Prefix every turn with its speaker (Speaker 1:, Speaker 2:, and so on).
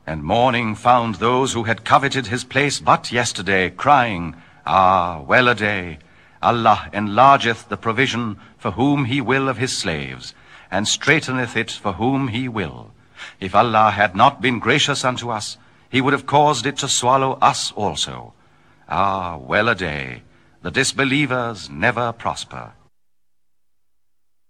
Speaker 1: And morning found those who had coveted his place but yesterday, crying, Ah, well a day! Allah enlargeth the provision for whom he will of his slaves, and straiteneth it for whom he will. If Allah had not been gracious unto us, he would have caused it to swallow us also. Ah, well a day! The disbelievers never prosper.